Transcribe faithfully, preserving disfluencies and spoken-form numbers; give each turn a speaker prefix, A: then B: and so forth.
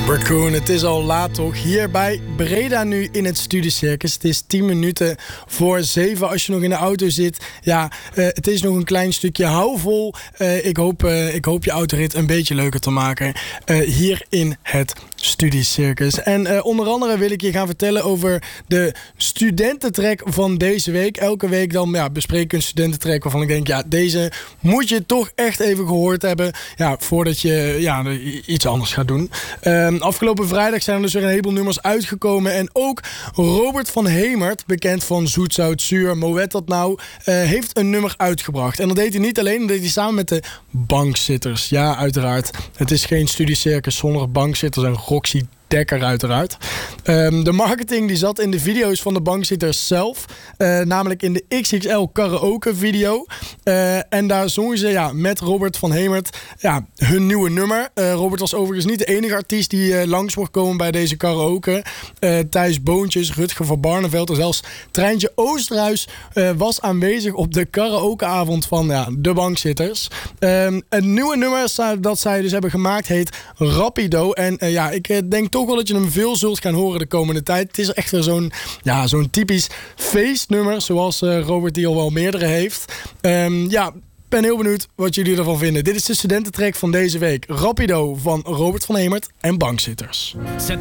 A: Raccoon, het is al laat toch? Hier bij Breda nu in het Studiecircus. Het is tien minuten voor zeven als je nog in de auto zit. Ja, uh, het is nog een klein stukje. Hou vol. Uh, ik, hoop, uh, ik hoop je autorit een beetje leuker te maken. Uh, hier in het Studiecircus. En uh, onder andere wil ik je gaan vertellen over de studententrek van deze week. Elke week dan ja, bespreek ik een studententrek waarvan ik denk, ja, deze moet je toch echt even gehoord hebben. Ja, voordat je ja, iets anders gaat doen. Um, afgelopen vrijdag zijn er dus weer een heleboel nummers uitgekomen. En ook Robert van Hemert, bekend van Zoet, Zout, Zuur, Moet dat nou, uh, heeft een nummer uitgebracht. En dat deed hij niet alleen, dat deed hij samen met de Bankzitters. Ja, uiteraard. Het is geen Studiecircus zonder Bankzitters en Roxy Dekker uiteraard. Um, de marketing die zat in de video's van de Bankzitters zelf. Uh, namelijk in de X X L karaoke video. Uh, en daar zongen ze ja, met Robert van Hemert ja, hun nieuwe nummer. Uh, Robert was overigens niet de enige artiest die uh, langs mocht komen bij deze karaoke. Uh, Thijs Boontjes, Rutger van Barneveld en zelfs Treintje Oosterhuis uh, was aanwezig op de karaokeavond van ja, de Bankzitters. Um, een nieuwe nummer dat zij dus hebben gemaakt heet Rapido. En uh, ja, ik uh, denk toch wel dat je hem veel zult gaan horen de komende tijd. Het is echt weer zo'n, ja, zo'n typisch feestnummer, zoals uh, Robert die al wel meerdere heeft. Um, ja, ben heel benieuwd wat jullie ervan vinden. Dit is de studententrek van deze week. Rapido van Robert van Hemert en Bankzitters.
B: Zet